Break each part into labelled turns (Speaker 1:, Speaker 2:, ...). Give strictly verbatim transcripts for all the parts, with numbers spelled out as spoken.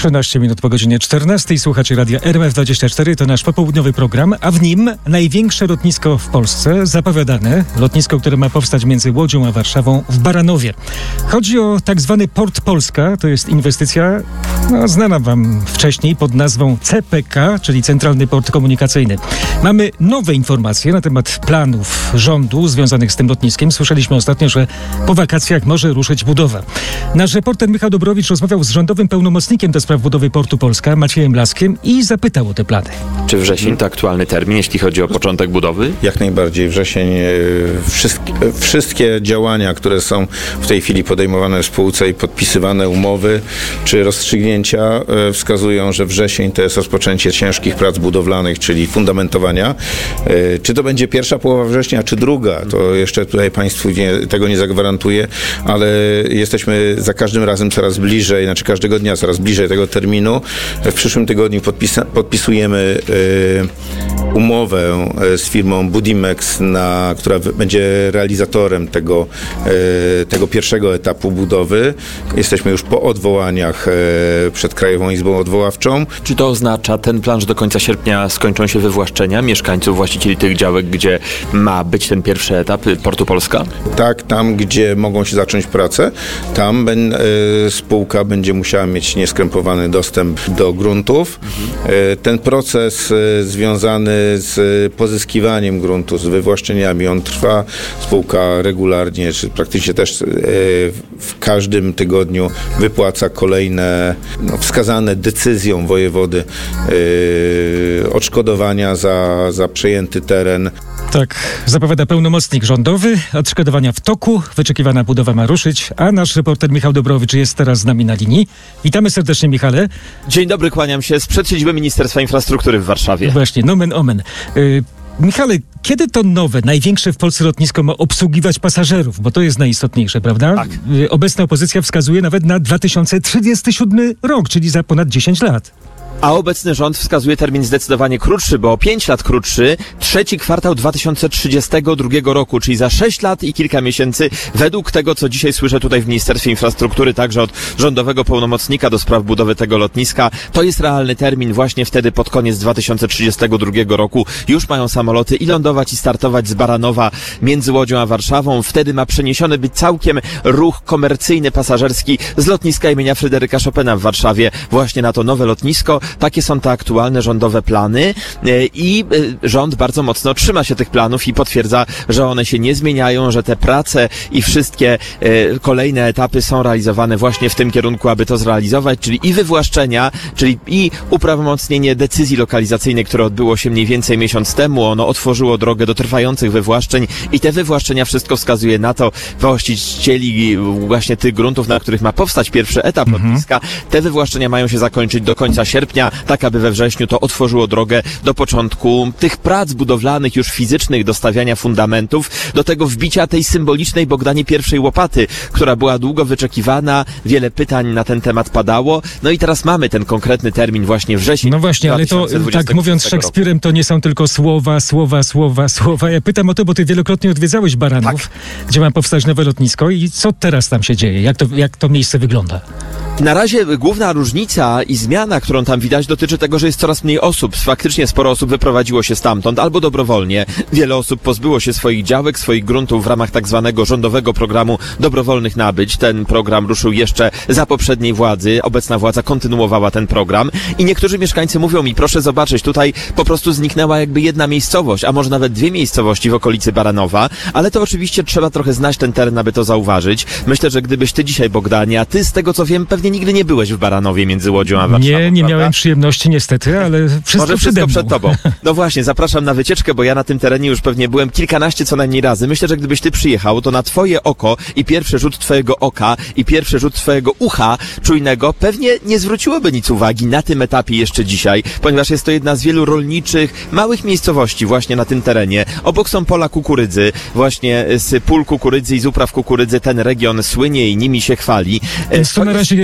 Speaker 1: trzynaście minut po godzinie czternastej. Słuchacie Radia R M F dwadzieścia cztery. To nasz popołudniowy program, a w nim największe lotnisko w Polsce, zapowiadane. Lotnisko, które ma powstać między Łodzią a Warszawą w Baranowie. Chodzi o tak zwany Port Polska. To jest inwestycja no, znana wam wcześniej pod nazwą C P K, czyli Centralny Port Komunikacyjny. Mamy nowe informacje na temat planów rządu związanych z tym lotniskiem. Słyszeliśmy ostatnio, że po wakacjach może ruszyć budowa. Nasz reporter Michał Dobrowicz rozmawiał z rządowym pełnomocnikiem do spraw budowy Portu Polska, Maciejem Laskiem, i zapytał o te plany.
Speaker 2: Czy wrzesień to aktualny termin, jeśli chodzi o początek budowy?
Speaker 3: Jak najbardziej. Wrzesień. Wszystkie, wszystkie działania, które są w tej chwili podejmowane w spółce i podpisywane umowy czy rozstrzygnięcia wskazują, że wrzesień to jest rozpoczęcie ciężkich prac budowlanych, czyli fundamentowania. Czy to będzie pierwsza połowa września, czy druga, to jeszcze tutaj Państwu nie, tego nie zagwarantuję, ale jesteśmy za każdym razem coraz bliżej, znaczy każdego dnia coraz bliżej tego terminu. W przyszłym tygodniu podpisa- podpisujemy y, umowę z firmą Budimex, na, która w, będzie realizatorem tego, y, tego pierwszego etapu budowy. Jesteśmy już po odwołaniach y, przed Krajową Izbą Odwoławczą.
Speaker 2: Czy to oznacza ten plan, że do końca sierpnia skończą się wywłaszczenia mieszkańców, właścicieli tych działek, gdzie ma być ten pierwszy etap Portu Polska?
Speaker 3: Tak, tam gdzie mogą się zacząć prace, tam ben, y, spółka będzie musiała mieć nieskrępowany dostęp do gruntów. Mhm. Y, ten proces y, związany z pozyskiwaniem gruntu, z wywłaszczeniami, on trwa. Spółka regularnie, czy praktycznie też y, w każdym tygodniu wypłaca kolejne no, wskazane decyzją wojewody y, odszkodowania za, za przejęty teren.
Speaker 1: Tak, zapowiada pełnomocnik rządowy. Odszkodowania w toku, wyczekiwana budowa ma ruszyć, a nasz reporter Michał Dobrowicz jest teraz z nami na linii. Witamy serdecznie, Michale.
Speaker 2: Dzień dobry, kłaniam się sprzed siedziby Ministerstwa Infrastruktury w Warszawie.
Speaker 1: Właśnie, nomen omen. Yy, Michale, kiedy to nowe, największe w Polsce lotnisko ma obsługiwać pasażerów? Bo to jest najistotniejsze, prawda?
Speaker 2: Tak.
Speaker 1: Yy, obecna opozycja wskazuje nawet na dwa tysiące trzydziesty siódmy rok, czyli za ponad dziesięć lat.
Speaker 2: A obecny rząd wskazuje termin zdecydowanie krótszy, bo o pięć lat krótszy, trzeci kwartał dwa tysiące trzydziestego drugiego roku, czyli za sześć lat i kilka miesięcy, według tego, co dzisiaj słyszę tutaj w Ministerstwie Infrastruktury, także od rządowego pełnomocnika do spraw budowy tego lotniska, to jest realny termin. Właśnie wtedy pod koniec dwa tysiące trzydziestego drugiego roku już mają samoloty i lądować i startować z Baranowa między Łodzią a Warszawą. Wtedy ma przeniesiony być całkiem ruch komercyjny, pasażerski z lotniska imienia Fryderyka Chopina w Warszawie właśnie na to nowe lotnisko. Takie są te aktualne rządowe plany i rząd bardzo mocno trzyma się tych planów i potwierdza, że one się nie zmieniają, że te prace i wszystkie kolejne etapy są realizowane właśnie w tym kierunku, aby to zrealizować, czyli i wywłaszczenia, czyli i uprawomocnienie decyzji lokalizacyjnej, które odbyło się mniej więcej miesiąc temu. Ono otworzyło drogę do trwających wywłaszczeń i te wywłaszczenia, wszystko wskazuje na to, właścicieli właśnie tych gruntów, na których ma powstać pierwszy etap mhm. lotniska, te wywłaszczenia mają się zakończyć do końca sierpnia, tak aby we wrześniu to otworzyło drogę do początku tych prac budowlanych już fizycznych, do stawiania fundamentów, do tego wbicia tej symbolicznej Bogdanie pierwszej łopaty, która była długo wyczekiwana, wiele pytań na ten temat padało, no i teraz mamy ten konkretny termin właśnie wrzesień.
Speaker 1: No właśnie, ale to tak mówiąc Szekspirem, to nie są tylko słowa, słowa, słowa, słowa. Ja pytam o to, bo ty wielokrotnie odwiedzałeś Baranów, tak, gdzie ma powstać nowe lotnisko, i co teraz tam się dzieje? Jak to, jak to miejsce wygląda?
Speaker 2: Na razie główna różnica i zmiana, którą tam widać, dotyczy tego, że jest coraz mniej osób. Faktycznie sporo osób wyprowadziło się stamtąd albo dobrowolnie. Wiele osób pozbyło się swoich działek, swoich gruntów w ramach tak zwanego rządowego programu dobrowolnych nabyć. Ten program ruszył jeszcze za poprzedniej władzy. Obecna władza kontynuowała ten program i niektórzy mieszkańcy mówią mi, proszę zobaczyć, tutaj po prostu zniknęła jakby jedna miejscowość, a może nawet dwie miejscowości w okolicy Baranowa, ale to oczywiście trzeba trochę znać ten teren, aby to zauważyć. Myślę, że gdybyś ty dzisiaj, Bogdanie, a ty z tego co wiem, pewnie nigdy nie byłeś w Baranowie między Łodzią a Warszawą.
Speaker 1: Nie, nie
Speaker 2: prawda?
Speaker 1: miałem przyjemności niestety, ale wszystko
Speaker 2: Może
Speaker 1: przede
Speaker 2: wszystko
Speaker 1: mną.
Speaker 2: przed tobą. No właśnie, zapraszam na wycieczkę, bo ja na tym terenie już pewnie byłem kilkanaście co najmniej razy. Myślę, że gdybyś ty przyjechał, to na twoje oko i pierwszy rzut twojego oka i pierwszy rzut twojego ucha czujnego pewnie nie zwróciłoby nic uwagi na tym etapie jeszcze dzisiaj, ponieważ jest to jedna z wielu rolniczych, małych miejscowości właśnie na tym terenie. Obok są pola kukurydzy, właśnie z pól kukurydzy i z upraw kukurydzy ten region słynie i nimi się chwali.
Speaker 1: Więc to na razie jest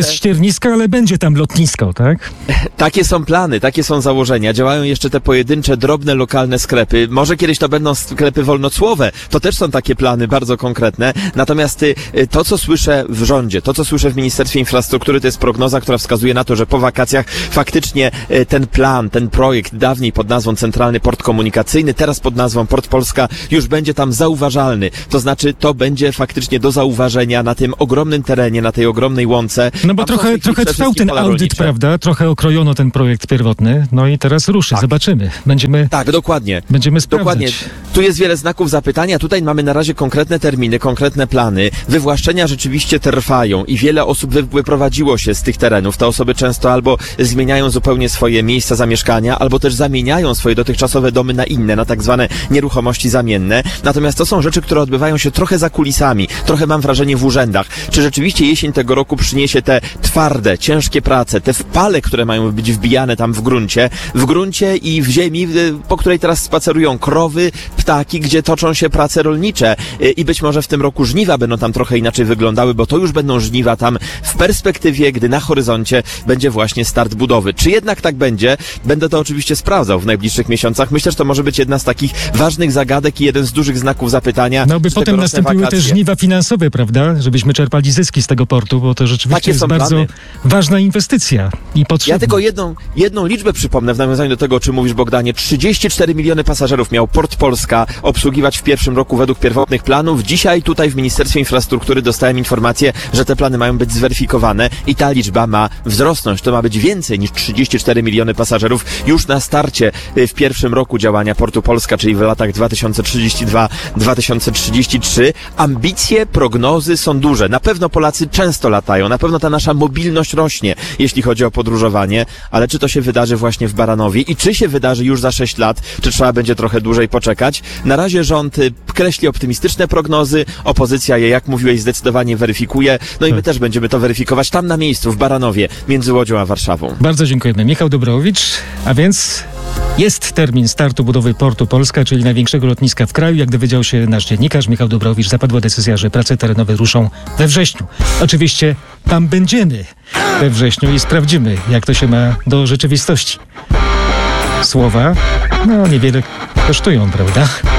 Speaker 1: bez ścierniska, ale będzie tam lotnisko, tak?
Speaker 2: Takie są plany, takie są założenia. Działają jeszcze te pojedyncze, drobne, lokalne sklepy. Może kiedyś to będą sklepy wolnocłowe. To też są takie plany bardzo konkretne. Natomiast y, to, co słyszę w rządzie, to, co słyszę w Ministerstwie Infrastruktury, to jest prognoza, która wskazuje na to, że po wakacjach faktycznie y, ten plan, ten projekt dawniej pod nazwą Centralny Port Komunikacyjny, teraz pod nazwą Port Polska, już będzie tam zauważalny. To znaczy, to będzie faktycznie do zauważenia na tym ogromnym terenie, na tej ogromnej łące.
Speaker 1: No bo trochę, trochę trwał ten audyt, rolnicze. Prawda? Trochę okrojono ten projekt pierwotny, no i teraz ruszy, tak. Zobaczymy. Będziemy,
Speaker 2: tak, dokładnie.
Speaker 1: Będziemy sprawdzać.
Speaker 2: Dokładnie. Tu jest wiele znaków zapytania, tutaj mamy na razie konkretne terminy, konkretne plany. Wywłaszczenia rzeczywiście trwają i wiele osób wy, wyprowadziło się z tych terenów. Te osoby często albo zmieniają zupełnie swoje miejsca zamieszkania, albo też zamieniają swoje dotychczasowe domy na inne, na tak zwane nieruchomości zamienne. Natomiast to są rzeczy, które odbywają się trochę za kulisami, trochę mam wrażenie w urzędach. Czy rzeczywiście jesień tego roku przyniesie te twarde, ciężkie prace, te wpale, które mają być wbijane tam w gruncie, w gruncie i w ziemi, po której teraz spacerują krowy, ptaki, gdzie toczą się prace rolnicze i być może w tym roku żniwa będą tam trochę inaczej wyglądały, bo to już będą żniwa tam w perspektywie, gdy na horyzoncie będzie właśnie start budowy. Czy jednak tak będzie? Będę to oczywiście sprawdzał w najbliższych miesiącach. Myślę, że to może być jedna z takich ważnych zagadek i jeden z dużych znaków zapytania.
Speaker 1: No by potem nastąpiły wakacje. Też żniwa finansowe, prawda? Żebyśmy czerpali zyski z tego portu, bo to rzeczywiście Takie jest bardzo plany. ważna inwestycja i potrzebna.
Speaker 2: Ja tylko jedną, jedną liczbę przypomnę w nawiązaniu do tego, o czym mówisz, Bogdanie. trzydzieści cztery miliony pasażerów miał Port Polska obsługiwać w pierwszym roku według pierwotnych planów. Dzisiaj tutaj w Ministerstwie Infrastruktury dostałem informację, że te plany mają być zweryfikowane i ta liczba ma wzrosnąć. To ma być więcej niż trzydzieści cztery miliony pasażerów już na starcie w pierwszym roku działania Portu Polska, czyli w latach dwa tysiące trzydziesty drugi do dwa tysiące trzydziestego trzeciego. Ambicje, prognozy są duże. Na pewno Polacy często latają, na pewno ta nasza mobilność rośnie, jeśli chodzi o podróżowanie, ale czy to się wydarzy właśnie w Baranowie i czy się wydarzy już za sześć lat, czy trzeba będzie trochę dłużej poczekać? Na razie rząd kreśli optymistyczne prognozy, opozycja je, jak mówiłeś, zdecydowanie weryfikuje, no i my też będziemy to weryfikować tam na miejscu, w Baranowie, między Łodzią a Warszawą.
Speaker 1: Bardzo dziękujemy. Michał Dobrowicz, a więc jest termin startu budowy Portu Polska, czyli największego lotniska w kraju. Jak dowiedział się nasz dziennikarz Michał Dobrowicz, zapadła decyzja, że prace terenowe ruszą we wrześniu. Oczywiście tam będziemy we wrześniu i sprawdzimy, jak to się ma do rzeczywistości. Słowa, no niewiele kosztują, prawda?